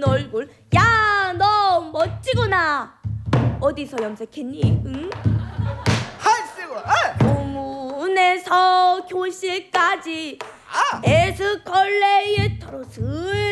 얼굴. 야, 너 멋지구나. 어디서 염색했니? 응? 하이씨고. 소문에서 교실까지 에스컬레이터로 슬